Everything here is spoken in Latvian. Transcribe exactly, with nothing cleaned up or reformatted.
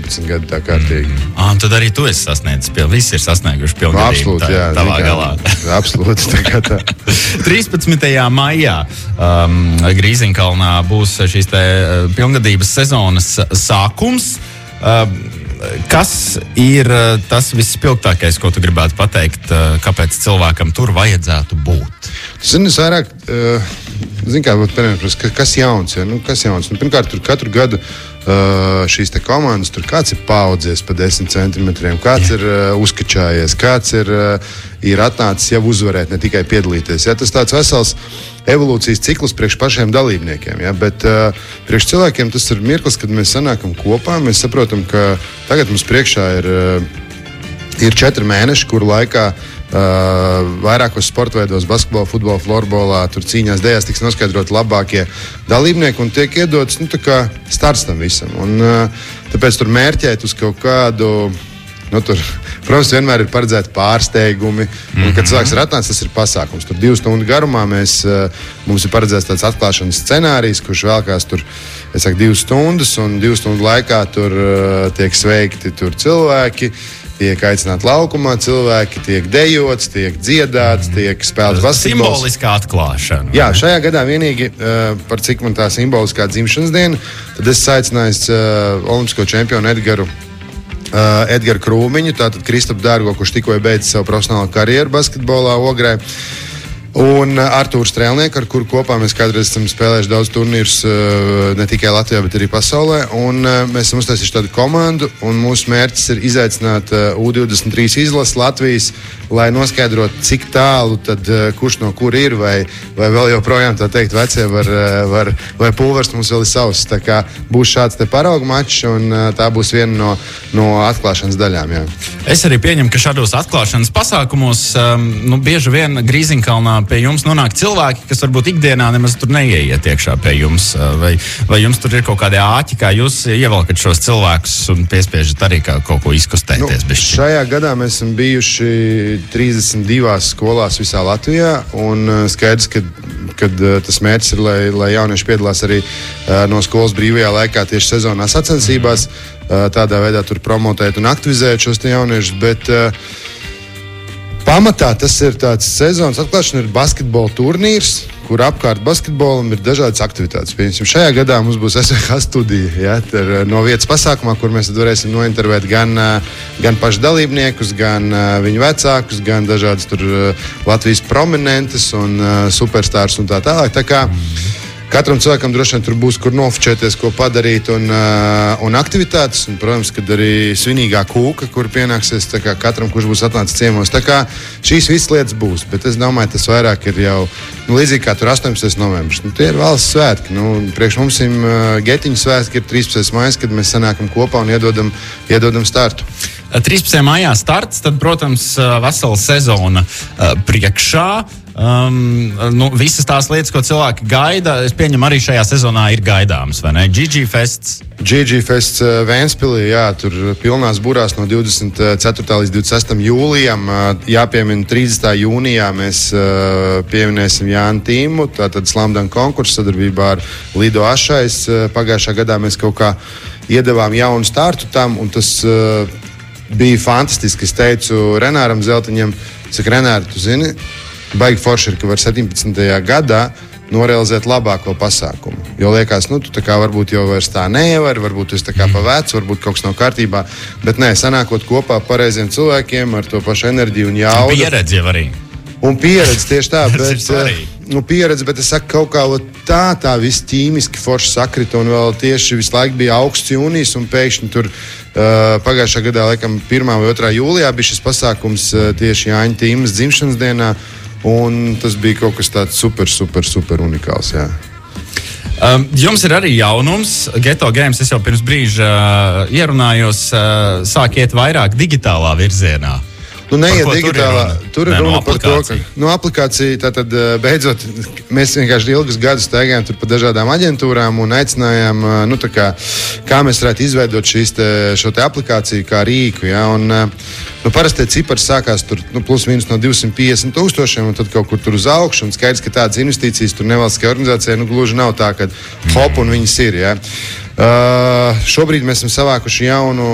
četrpadsmit gadi tā kārtīgi. Mm. Ah, un tad arī tu esi sasniedzis, pie, visi ir sasnieguši pilngadību. Absolūti, jā. Tavā galā. Absolūti, tā kā tā. trīspadsmitajā maijā um, Grīziņkalnā būs šīs te pilngadības sezonas sākums. Um, Kas ir tas visspilgtākais, ko tu gribētu pateikt, kāpēc cilvēkam tur vajadzētu būt? Zini, es vairāk, zini kā, kas jauns, ja? Nu, kas jauns? Nu, pirmkārt, tur katru gadu šīs te komandas, tur kāds ir paaudzies pa desmit centimetriem, kāds Jā. ir uzkačājies, kāds ir, ir atnācis jau uzvarēt, ne tikai piedalīties. Ja? Tas tāds vesels evolūcijas ciklus priekš pašiem dalībniekiem. Ja? Bet uh, priekš cilvēkiem tas ir mirklis, kad mēs sanākam kopā. Mēs saprotam, ka tagad mums priekšā ir, uh, ir četri mēneši, kuru laikā uh, vairākos sporta veidos, basketbolā, futbolā, florbolā, tur cīņās, dejās tiks noskaidrot labākie dalībnieki un tiek iedots nu, tā kā starts tam visam. Un, uh, tāpēc tur mērķēt uz kaut kādu. Nu, tur, protams, vienmēr ir paredzēti pārsteigumi. Mm-hmm. Un, kad cilvēks ir atnācis, tas ir pasākums. Tur divu stundu garumā mēs, mums ir paredzēts tāds atklāšanas scenārijs, kurš vēlkās tur, es saku, divas stundas. Un divu stundu laikā tur tiek sveikti tur cilvēki, tiek aicināti laukumā cilvēki, tiek dejots, tiek dziedāts, tiek spēlēts basketbols. Simboliskā atklāšana. Jā, šajā gadā vienīgi, par cik man tā simboliskā dzimšanas diena, tad es aicināju olimpisko čempionu Edgaru Uh, Edgars Krūmiņu, tātad Kristapu Dārgo, kurš tikko beidz savu profesionālo karjeru basketbolā Ogrē. Un uh, Artūrs Strēlnieku, ar kuru kopā mēs kādreiz esam spēlējuši daudz turnīrus uh, ne tikai Latvijā, bet arī pasaulē. Un uh, mēs esam uztaisījuši tādu komandu, un mūsu mērķis ir izaicināt uh, U divdesmit trīs izlases Latvijas, lai noskaidrotu, cik tālu tad uh, kurš no kur ir, vai, vai vēl joprojām tā teikt vecie, var, uh, var, vai pulvers mums vēl ir savs. Tā kā būs šāds te paraugu mačs, un uh, tā būs viena no, no atklāšanas daļām. Jā. Es arī pieņemu, ka šādos atklāšanas pasākumos um, nu, bieži vien Grīziņkalnā pie jums nonāk cilvēki, kas varbūt ikdienā nemaz tur neieiet iekšā pie jums. Vai, vai jums tur ir kaut kādi āķi, kā jūs ievelkat šos cilvēkus un piespiežat arī kā kaut ko izkustēties? Nu, šajā gadā mēs esam bijuši trīsdesmit divās skolās visā Latvijā, un skaidrs, ka kad tas mērķis ir, lai, lai jaunieši piedalās arī no skolas brīvajā laikā tieši sezonā sacensībās, tādā veidā tur promotēt un aktivizēt šos jauniešus, bet pamatā tas ir tāds sezonas atklāšana, ir basketbola turnīrs, kur apkārt basketbolam ir dažādas aktivitātes. Piemēram, šajā gadā mums būs S V H studija, ja, no vietas pasākumā, kur mēs varēsim nointervēt gan, gan pašu dalībniekus, gan viņu vecākus, gan dažādas tur Latvijas prominentes un superstārs un tā tālāk. Tā kā katram cilvēkam droši vien tur būs, kur nofočēties, ko padarīt un, uh, un aktivitātes. Un, protams, kad arī svinīgā kūka, kur pienāksies kā, katram, kurš būs atnācis ciemos. Tā kā šīs visas lietas būs, bet es domāju, tas vairāk ir jau nu, līdzīgi kā tur astoņpadsmitais novembris. Nu, tie ir valsts svētki. Nu, priekš mums ir uh, Getiņu svētki, ir trīspadsmitais maijs, kad mēs sanākam kopā un iedodam, iedodam startu. trīspadsmitajā maijā starts, tad, protams, vesela sezona uh, priekšā. Um, nu, visas tās lietas, ko cilvēki gaida, es pieņemu, arī šajā sezonā ir gaidāmas, vai ne? G G Fests. G G Fests uh, Vēnspilī, jā, tur pilnās burās no divdesmit ceturtā līdz divdesmit sestajam jūlijam. Uh, jāpiemina trīsdesmitā jūnijā mēs uh, pieminēsim Jānu Tīmu, tātad slamdam konkursu sadarbībā ar Lido Ašais. Uh, pagājušā gadā mēs kaut kā iedevām jaunu startu tam, un tas uh, bija fantastiski. Es teicu Renāram Zeltiņam, saku, Renāri, tu zini, baigi forši ir, ka var septiņpadsmitajā gadā norealizēt labāko pasākumu. Jo liekas, nu, tu tā kā varbūt jau vairs tā nevar, varbūt tu esi tā kā pa vecu, varbūt kaut kas nav kārtībā, bet nē, sanākot kopā pareiziem cilvēkiem ar to pašu enerģiju un jaudu. Pieredzi jau arī. Un pieredzi tieši tā, bet, nu, pieredzi, bet es saku, kaut kā tā, tā viss ķīmiski forši sakrita un vēl tieši visu laiku bija augsts jūnijas un pēkšņi tur uh, pagājušā gadā, laikam, pirmā vai otrā jūlijā bija šis pasākums uh, tieši Jāņa Tīmas dzimšanas dienā. Un tas bija kaut kas tāds super, super, super unikāls. Jā. Um, jums ir arī jaunums. Geto Games, es jau pirms brīža uh, ierunājos, uh, sāk iet vairāk digitālā virzienā. Nu, neiet digitālā. Tur ir runa par to, ka nu, aplikācija, tātad beidzot, mēs vienkārši ilgus gadus staigājām tur pa dažādām aģentūrām un aicinājām, nu, tā kā, kā mēs varētu izveidot šīs te, šo te aplikāciju kā rīku, ja, un, nu, parasti tie cipari sākās tur, nu, plus mīnus no divsimt piecdesmit tūkstošiem, un tad kaut kur tur uz augšu, un skaidrs, ka tādas investīcijas tur nevalstiskajā organizācijā, nu, gluži nav tā, ka hop un viņas ir, ja. Uh, šobrīd mēs esam savākuši jaunu